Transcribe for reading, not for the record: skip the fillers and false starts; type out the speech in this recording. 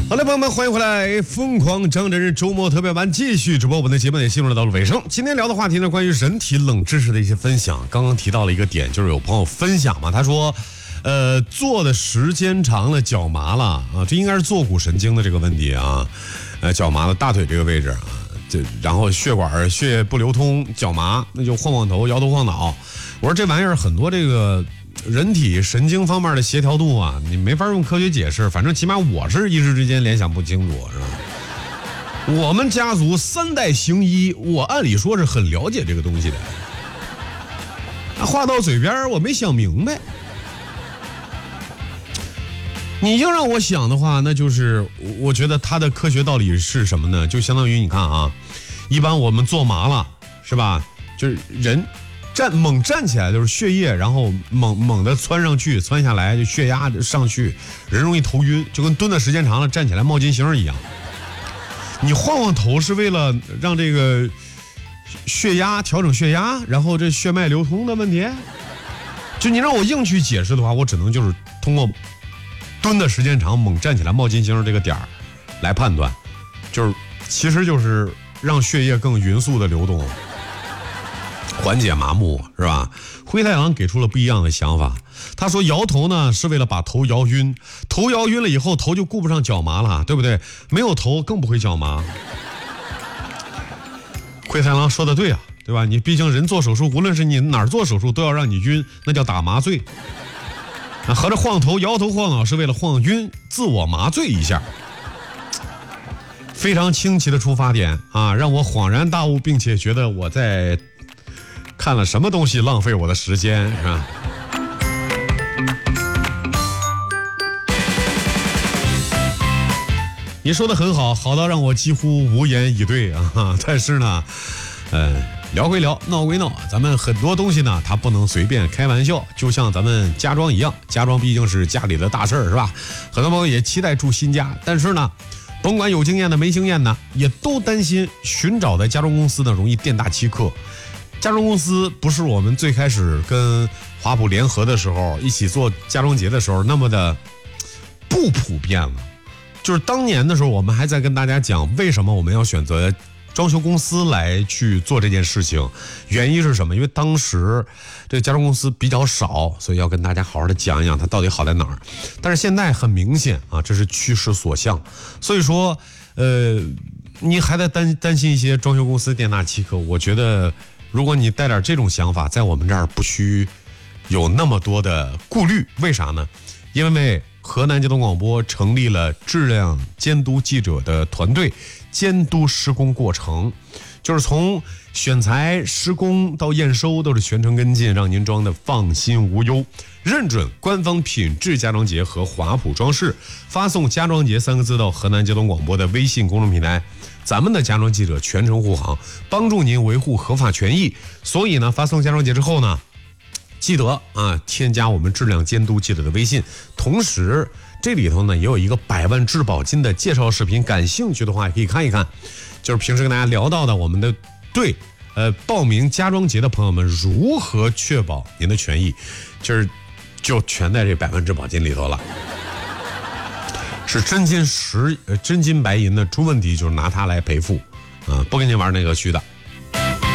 好了，朋友们，欢迎回来！疯狂张真人周末特别版继续直播，我们的节目也进入到了尾声。今天聊的话题呢，关于人体冷知识的一些分享。刚刚提到了一个点，就是有朋友分享嘛，他说，坐的时间长了，脚麻了啊，这应该是坐骨神经的这个问题啊，脚麻了，大腿这个位置啊，然后血管血液不流通，脚麻，那就晃晃头，摇头晃脑。我说这玩意儿很多这个。人体神经方面的协调度啊，你没法用科学解释，反正起码我是一时之间联想不清楚，是吧？我们家族3代行医，我按理说是很了解这个东西的，话到嘴边我没想明白。你硬让我想的话，那就是我觉得它的科学道理是什么呢？就相当于你看啊，一般我们坐麻了，是吧？就是人。猛站起来就是血液，然后猛的窜上去，窜下来就血压上去，人容易头晕，就跟蹲的时间长了站起来冒金星一样。你晃晃头是为了让这个血压调整血压，然后这血脉流通的问题。就你让我硬去解释的话，我只能就是通过蹲的时间长猛站起来冒金星这个点儿来判断，其实就是让血液更匀速的流动。缓解麻木是吧？灰太狼给出了不一样的想法。他说摇头呢是为了把头摇晕，头摇晕了以后头就顾不上脚麻了，对不对？没有头更不会脚麻。灰太狼说的对啊，对吧？你毕竟人做手术，无论是你哪儿做手术都要让你晕，那叫打麻醉。合着晃头摇头晃脑是为了晃晕，自我麻醉一下。非常清奇的出发点啊，让我恍然大悟，并且觉得我在看了什么东西浪费我的时间，是吧？你说的很好，好到让我几乎无言以对啊！但是呢，聊归聊，闹归闹，咱们很多东西呢，它不能随便开玩笑。就像咱们家装一样，家装毕竟是家里的大事儿，是吧？很多朋友也期待住新家，但是呢，甭管有经验的没经验的，也都担心寻找的家装公司呢容易店大欺客。家装公司不是我们最开始跟华普联合的时候一起做家装节的时候那么的不普遍了。就是当年的时候我们还在跟大家讲为什么我们要选择装修公司来去做这件事情，原因是什么？因为当时这个家装公司比较少，所以要跟大家好好的讲一讲它到底好在哪儿。但是现在很明显啊，这是趋势所向，所以说你还在担心一些装修公司店大欺客，我觉得如果你带点这种想法，在我们这儿不需有那么多的顾虑。为啥呢？因为河南交通广播成立了质量监督记者的团队，监督施工过程，就是从选材、施工到验收都是全程跟进，让您装的放心无忧。认准官方品质家装节和华普装饰，发送家装节3个字到河南交通广播的微信公众平台，咱们的家装记者全程护航，帮助您维护合法权益。所以呢，发送家装节之后呢，记得啊，添加我们质量监督记者的微信。同时这里头呢也有一个100万质保金的介绍视频，感兴趣的话也可以看一看。就是平时跟大家聊到的我们的报名家装节的朋友们如何确保您的权益，就全在这100万质保金里头了。是真金白银的，出问题就是拿它来赔付啊，不跟你玩那个虚的。